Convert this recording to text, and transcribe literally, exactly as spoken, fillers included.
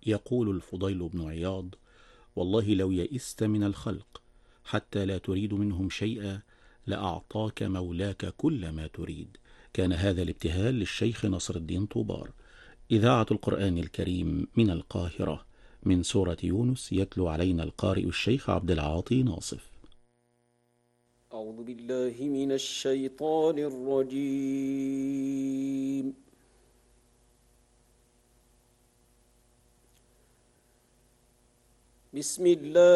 يقول الفضيل بن عياض: والله لو يئست من الخلق حتى لا تريد منهم شيئا لأعطاك مولاك كل ما تريد. كان هذا الابتهال للشيخ نصر الدين طوبار. إذاعة القرآن الكريم من القاهرة، من سورة يونس، يتلو علينا القارئ الشيخ عبد العاطي ناصف. أعوذ بالله من الشيطان الرجيم. بسم الله